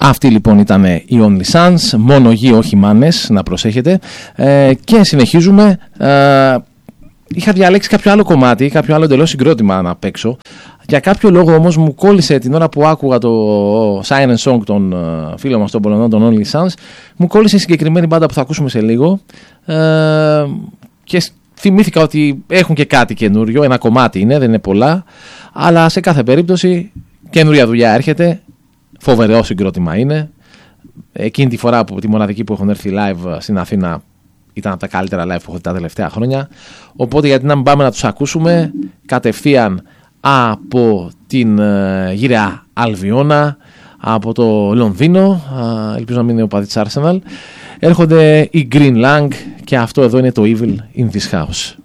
Αυτοί λοιπόν ήταν οι Only Sons, μόνο γη όχι μάνες, να προσέχετε. Και συνεχίζουμε. Είχα διαλέξει κάποιο άλλο κομμάτι, κάποιο άλλο εντελώς συγκρότημα να παίξω. Για κάποιο λόγο όμως μου κόλλησε την ώρα που άκουγα το Siren Song των φίλων μας των Πολωνών, των Only Sons, μου κόλλησε η συγκεκριμένη μπάντα που θα ακούσουμε σε λίγο. Και θυμήθηκα ότι έχουν και κάτι καινούριο, ένα κομμάτι είναι, δεν είναι πολλά, αλλά σε κάθε περίπτωση καινούρια δουλειά έρχεται, φοβερό συγκρότημα είναι. Εκείνη τη φορά, τη μοναδική που έχουν έρθει live στην Αθήνα, ήταν από τα καλύτερα live που έχω τα τελευταία χρόνια. Οπότε γιατί να μην πάμε να τους ακούσουμε κατευθείαν από την γύρια Αλβιώνα, από το Λονδίνο, ελπίζω να μην είναι ο παδί της Arsenal. Έρχονται οι Green Lang και αυτό εδώ είναι το Evil in this House.